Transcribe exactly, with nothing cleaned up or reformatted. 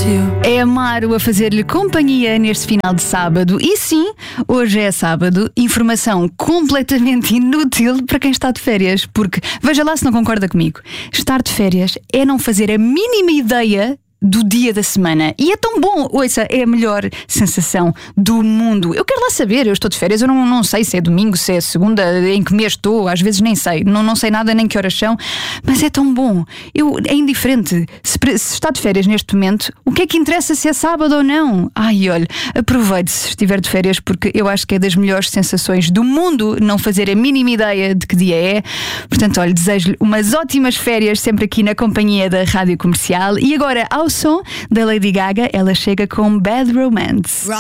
É Amaro a fazer-lhe companhia neste final de sábado. E sim, hoje é sábado. Informação completamente inútil para quem está de férias. Porque, veja lá se não concorda comigo, estar de férias é não fazer a mínima ideia do dia da semana. E é tão bom, ouça, é a melhor sensação do mundo. Eu quero lá saber, eu estou de férias, eu não, não sei se é domingo, se é segunda, em que mês estou, às vezes nem sei, não, não sei nada nem que horas são, mas é tão bom. Eu, é indiferente, se, se está de férias neste momento, o que é que interessa se é sábado ou não? Ai, olha, aproveite se estiver de férias, porque eu acho que é das melhores sensações do mundo não fazer a mínima ideia de que dia é. Portanto, olha, desejo-lhe umas ótimas férias sempre aqui na companhia da Rádio Comercial. E agora, ao som da Lady Gaga, ela chega com Bad Romance.